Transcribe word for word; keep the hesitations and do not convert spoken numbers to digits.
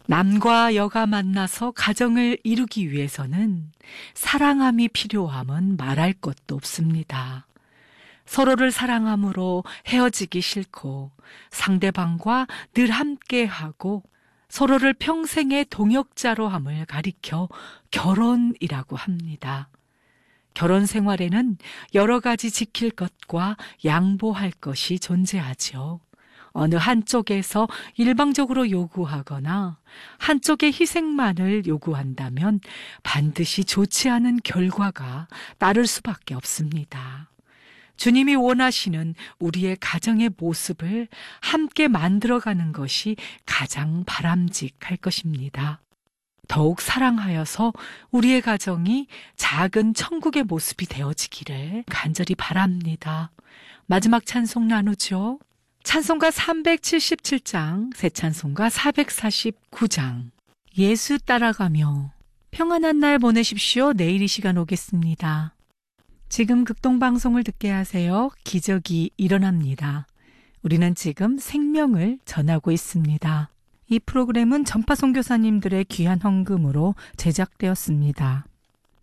남과 여가 만나서 가정을 이루기 위해서는 사랑함이 필요함은 말할 것도 없습니다. 서로를 사랑함으로 헤어지기 싫고 상대방과 늘 함께하고 서로를 평생의 동역자로 함을 가리켜 결혼이라고 합니다. 결혼 생활에는 여러 가지 지킬 것과 양보할 것이 존재하죠. 어느 한쪽에서 일방적으로 요구하거나 한쪽의 희생만을 요구한다면 반드시 좋지 않은 결과가 따를 수밖에 없습니다. 주님이 원하시는 우리의 가정의 모습을 함께 만들어가는 것이 가장 바람직할 것입니다. 더욱 사랑하여서 우리의 가정이 작은 천국의 모습이 되어지기를 간절히 바랍니다. 마지막 찬송 나누죠. 찬송가 삼백칠십칠 장, 새 찬송가 사백사십구 장. 예수 따라가며 평안한 날 보내십시오. 내일 이 시간 오겠습니다. 지금 극동방송을 듣게 하세요. 기적이 일어납니다. 우리는 지금 생명을 전하고 있습니다. 이 프로그램은 전파 선교사님들의 귀한 헌금으로 제작되었습니다.